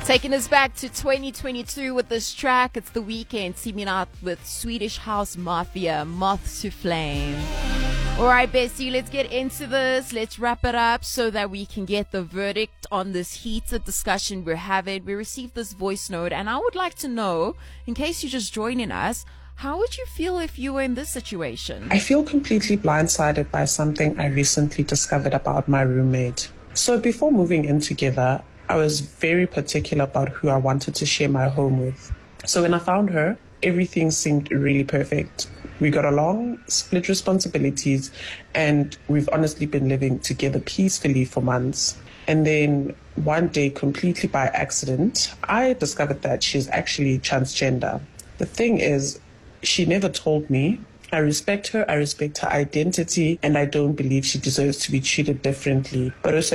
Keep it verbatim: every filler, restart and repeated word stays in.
Taking us back to twenty twenty-two with this track. It's The Weeknd teaming up with Swedish House Mafia, Moth to Flame. All right, Bessie, let's get into this. Let's wrap it up so that we can get the verdict on this heated discussion we're having. We received this voice note, and I would like to know, in case you're just joining us, how would you feel if you were in this situation? I feel completely blindsided by something I recently discovered about my roommate. So before moving in together, I was very particular about who I wanted to share my home with. So when I found her, everything seemed really perfect. We got along, split responsibilities, and we've honestly been living together peacefully for months. And then one day, completely by accident, I discovered that she's actually transgender. The thing is, she never told me. I respect her, I respect her identity, and I don't believe she deserves to be treated differently. But also